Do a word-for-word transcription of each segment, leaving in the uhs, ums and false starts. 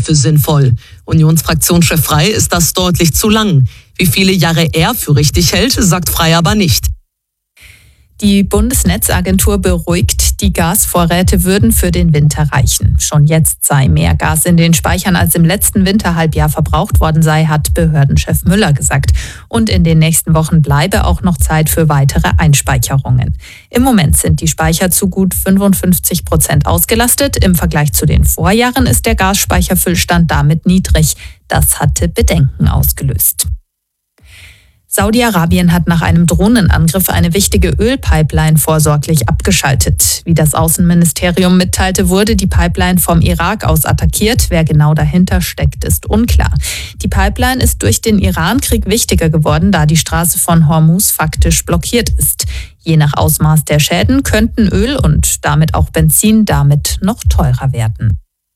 für sinnvoll. Unionsfraktionschef Frey ist das deutlich zu lang. Wie viele Jahre er für richtig hält, sagt Frey aber nicht. Die Bundesnetzagentur beruhigt, die Gasvorräte würden für den Winter reichen. Schon jetzt sei mehr Gas in den Speichern als im letzten Winterhalbjahr verbraucht worden sei, hat Behördenchef Müller gesagt. Und in den nächsten Wochen bleibe auch noch Zeit für weitere Einspeicherungen. Im Moment sind die Speicher zu gut fünfundfünfzig Prozent ausgelastet. Im Vergleich zu den Vorjahren ist der Gasspeicherfüllstand damit niedrig. Das hatte Bedenken ausgelöst. Saudi-Arabien hat nach einem Drohnenangriff eine wichtige Ölpipeline vorsorglich abgeschaltet. Wie das Außenministerium mitteilte, wurde die Pipeline vom Irak aus attackiert. Wer genau dahinter steckt, ist unklar. Die Pipeline ist durch den Iran-Krieg wichtiger geworden, da die Straße von Hormuz faktisch blockiert ist. Je nach Ausmaß der Schäden könnten Öl und damit auch Benzin damit noch teurer werden.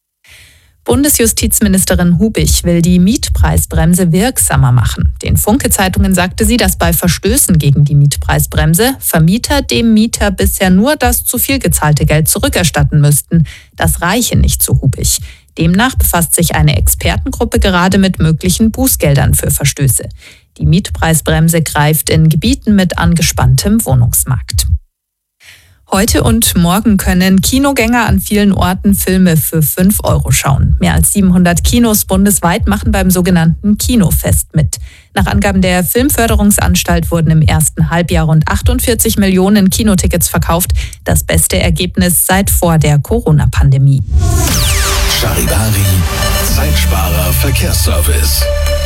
Bundesjustizministerin Hubich will die Mietpreisbremse wirksamer machen. Den Funke-Zeitungen sagte sie, dass bei Verstößen gegen die Mietpreisbremse Vermieter dem Mieter bisher nur das zu viel gezahlte Geld zurückerstatten müssten. Das reiche nicht, so Hubich. Demnach befasst sich eine Expertengruppe gerade mit möglichen Bußgeldern für Verstöße. Die Mietpreisbremse greift in Gebieten mit angespanntem Wohnungsmarkt. Heute und morgen können Kinogänger an vielen Orten Filme für fünf Euro schauen. Mehr als siebenhundert Kinos bundesweit machen beim sogenannten Kinofest mit. Nach Angaben der Filmförderungsanstalt wurden im ersten Halbjahr rund achtundvierzig Millionen Kinotickets verkauft. Das beste Ergebnis seit vor der Corona-Pandemie. Charivari, Zeitsparer Verkehrsservice.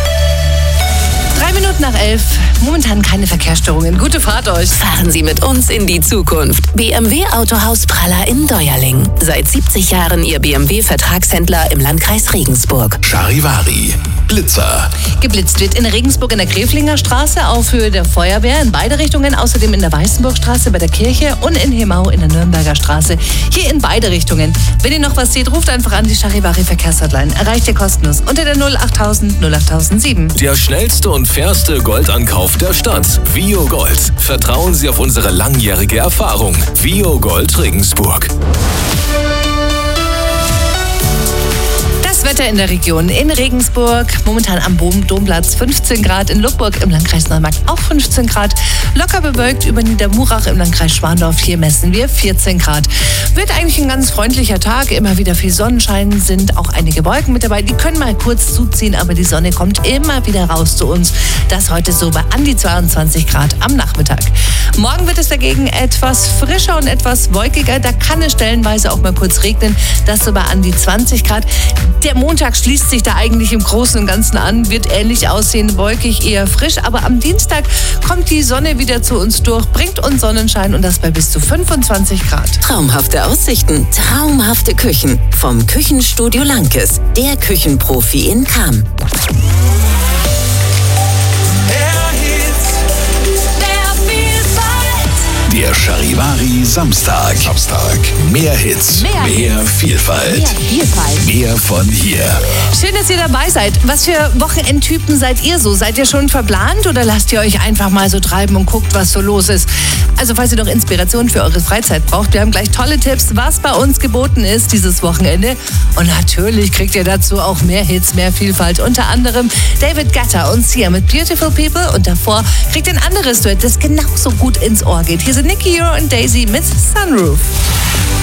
Drei Minuten nach elf, momentan keine Verkehrsstörungen. Gute Fahrt euch. Fahren Sie mit uns in die Zukunft. B M W Autohaus Praller in Deuerling. Seit siebzig Jahren Ihr B M W-Vertragshändler im Landkreis Regensburg. Charivari, Blitzer. Geblitzt wird in Regensburg in der Greflinger Straße auf Höhe der Feuerwehr in beide Richtungen, außerdem in der Weißenburgstraße bei der Kirche und in Hemau in der Nürnberger Straße. Hier in beide Richtungen. Wenn ihr noch was seht, ruft einfach an die Charivari Verkehrshotline. Erreicht ihr kostenlos unter der null achttausend null achttausendsieben. Der schnellste und fairste Goldankauf der Stadt. Vio Gold. Vertrauen Sie auf unsere langjährige Erfahrung. Vio Gold Regensburg. Das Wetter in der Region. In Regensburg momentan am Domplatz fünfzehn Grad, in Luckenburg im Landkreis Neumarkt auch fünfzehn Grad, locker bewölkt über Niedermurach im Landkreis Schwandorf, hier messen wir vierzehn Grad. Wird eigentlich ein ganz freundlicher Tag, immer wieder viel Sonnenschein, sind auch einige Wolken mit dabei, die können mal kurz zuziehen, aber die Sonne kommt immer wieder raus zu uns. Das heute so bei an die zweiundzwanzig Grad am Nachmittag. Morgen wird es dagegen etwas frischer und etwas wolkiger, da kann es stellenweise auch mal kurz regnen, das so bei an die zwanzig Grad. Der Montag schließt sich da eigentlich im Großen und Ganzen an, wird ähnlich aussehen, wolkig, eher frisch, aber am Dienstag kommt die Sonne wieder zu uns durch, bringt uns Sonnenschein und das bei bis zu fünfundzwanzig Grad. Traumhafte Aussichten, traumhafte Küchen. Vom Küchenstudio Lankes, der Küchenprofi in Cham. Der Charivari Samstag. Samstag. Mehr Hits, Mehr mehr, Hits. Vielfalt. Mehr Vielfalt. Mehr von hier. Schön, dass ihr dabei seid. Was für Wochenendtypen seid ihr so? Seid ihr schon verplant oder lasst ihr euch einfach mal so treiben und guckt, was so los ist? Also falls ihr noch Inspiration für eure Freizeit braucht, wir haben gleich tolle Tipps, was bei uns geboten ist dieses Wochenende. Und natürlich kriegt ihr dazu auch mehr Hits, mehr Vielfalt. Unter anderem David Guetta und Sia mit Beautiful People. Und davor kriegt ihr ein anderes Duett, das genauso gut ins Ohr geht. Hier sind Nicky Euro und Daisy mit Sunroof.